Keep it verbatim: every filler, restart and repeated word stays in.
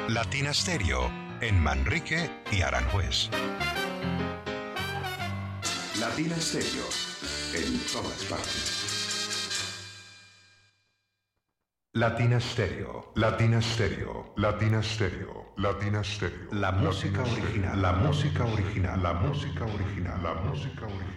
Latina Stereo, en Manrique y Aranjuez. Latina Stereo, en todas partes. Latina Stereo, Latina Stereo, Latina Stereo, Latina Stereo. La música original, la música original, la música original, la música original.